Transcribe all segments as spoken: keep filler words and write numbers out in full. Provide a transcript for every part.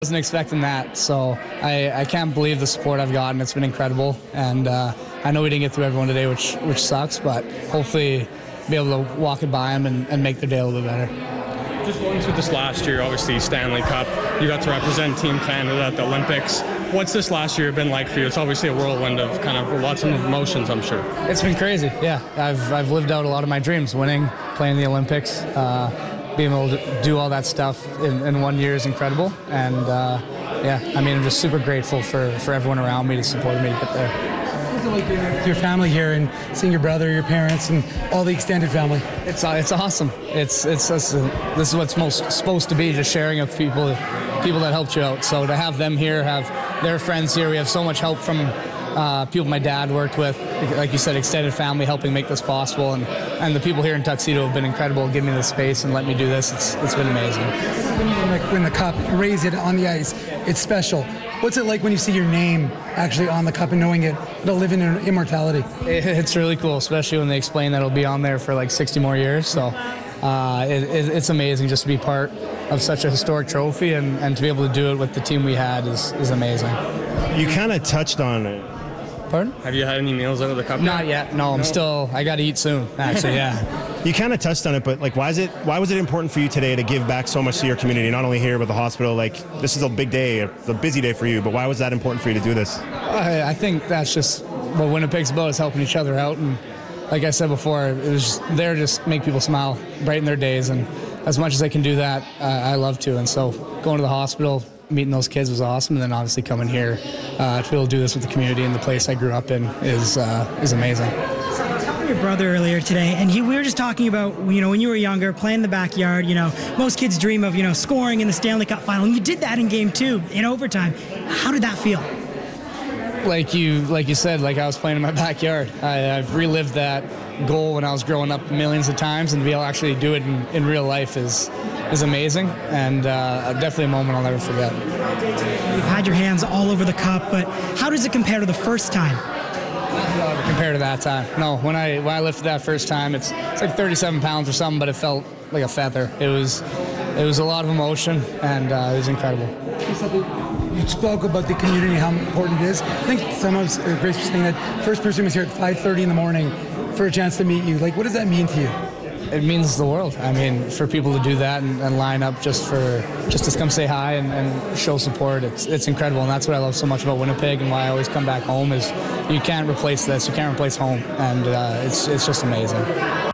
Wasn't expecting that, so I, I can't believe the support I've gotten. It's been incredible, and uh, I know we didn't get through everyone today, which which sucks, but hopefully be able to walk it by them and, and make their day a little bit better. Just going through this last year, obviously Stanley Cup, you got to represent Team Canada at the Olympics. What's this last year been like for you? It's obviously a whirlwind of kind of lots of emotions, I'm sure. It's been crazy, yeah. I've I've lived out a lot of my dreams, winning, playing the Olympics. Uh, being able to do all that stuff in, in one year is incredible, and uh, yeah, I mean, I'm just super grateful for, for everyone around me to support me to get there. What's it like being with your family here and seeing your brother, your parents, and all the extended family? It's uh, it's awesome. It's it's, it's uh, this is what's most supposed to be, just sharing with people, people that helped you out. So to have them here, have their friends here, we have so much help from uh, people my dad worked with, like you said, extended family helping make this possible, and, and the people here in Tuxedo have been incredible, giving me the space and let me do this. It's it's been amazing. When you like win the cup, raise it on the ice, it's special. What's it like when you see your name actually on the cup and knowing it, it'll live in immortality? It, it's really cool, especially when they explain that it'll be on there for like sixty more years. So uh, it, it, it's amazing just to be part of such a historic trophy, and, and to be able to do it with the team we had is, is amazing. You kind of touched on it. Pardon? Have you had any meals out of the cup? Not yet. No, I'm no. still. I got to eat soon. Actually, yeah. You kind of touched on it, but like, why is it? Why was it important for you today to give back so much to your community? Not only here, but the hospital. Like, this is a big day, a busy day for you. But why was that important for you to do this? I, I think that's just what Winnipeg's about, is helping each other out. And like I said before, it was there to just make people smile, brighten their days. And as much as I can do that, uh, I love to. And so going to the hospital, meeting those kids was awesome, and then obviously coming here uh, to be able to do this with the community and the place I grew up in is uh, is amazing. So I was talking to your brother earlier today, and he, we were just talking about, you know, when you were younger, playing in the backyard. You know, most kids dream of, you know, scoring in the Stanley Cup final, and you did that in game two, in overtime. How did that feel? Like you, like you said, like I was playing in my backyard. I, I've relived that goal when I was growing up millions of times, and to be able to actually do it in, in real life is is amazing, and uh, definitely a moment I'll never forget. You've had your hands all over the cup, but how does it compare to the first time? Uh, compared to that time, no. When I when I lifted that first time, it's it's like thirty-seven pounds or something, but it felt like a feather. It was it was a lot of emotion, and uh, it was incredible. You spoke about the community, how important it is. I think someone was, uh, Grace was saying that first person was here at five thirty in the morning for a chance to meet you. Like, what does that mean to you? It means the world. I mean, for people to do that and, and line up just for just to come say hi and, and show support, it's it's incredible. And that's what I love so much about Winnipeg, and why I always come back home is you can't replace this. You can't replace home, and uh, it's it's just amazing.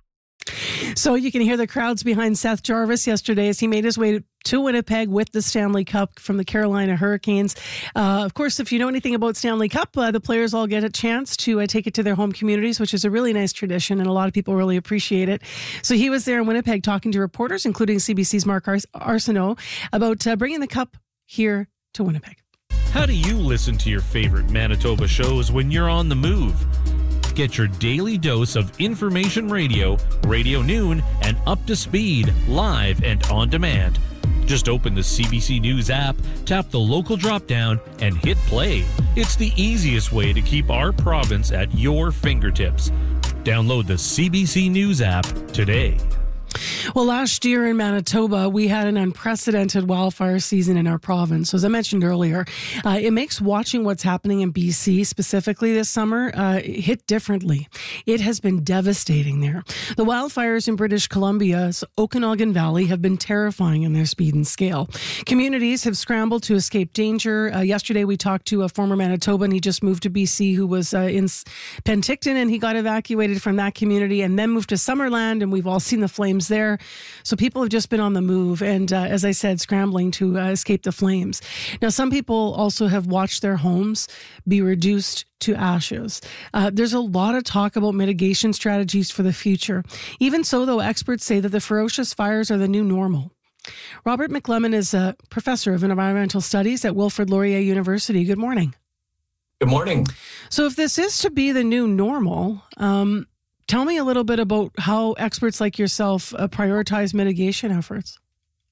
So you can hear the crowds behind Seth Jarvis yesterday as he made his way to Winnipeg with the Stanley Cup from the Carolina Hurricanes. Uh, of course, if you know anything about Stanley Cup, uh, the players all get a chance to uh, take it to their home communities, which is a really nice tradition, and a lot of people really appreciate it. So he was there in Winnipeg talking to reporters, including C B C's Mark Ar- Arsenault, about uh, bringing the cup here to Winnipeg. How do you listen to your favorite Manitoba shows when you're on the move? Get your daily dose of information radio, Radio Noon, and Up to Speed, live and on demand. Just open the C B C News app, tap the local drop-down, and hit play. It's the easiest way to keep our province at your fingertips. Download the C B C News app today. Well, last year in Manitoba, we had an unprecedented wildfire season in our province. So as I mentioned earlier, uh, it makes watching what's happening in B C specifically this summer uh, hit differently. It has been devastating there. The wildfires in British Columbia's Okanagan Valley have been terrifying in their speed and scale. Communities have scrambled to escape danger. Uh, yesterday, we talked to a former Manitoban. He just moved to B C who was uh, in Penticton, and he got evacuated from that community and then moved to Summerland, and we've all seen the flames there. So people have just been on the move and, uh, as I said, scrambling to uh, escape the flames. Now, some people also have watched their homes be reduced to ashes. Uh, there's a lot of talk about mitigation strategies for the future. Even so, though, experts say that the ferocious fires are the new normal. Robert McLemmon is a professor of environmental studies at Wilfrid Laurier University. Good morning. Good morning. So if this is to be the new normal, um, tell me a little bit about how experts like yourself uh, prioritize mitigation efforts.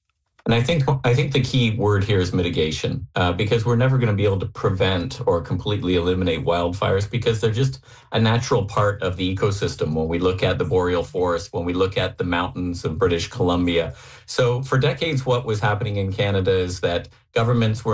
And I think I think the key word here is mitigation, uh, because we're never going to be able to prevent or completely eliminate wildfires because they're just a natural part of the ecosystem when we look at the boreal forest, when we look at the mountains of British Columbia. So for decades, what was happening in Canada is that governments were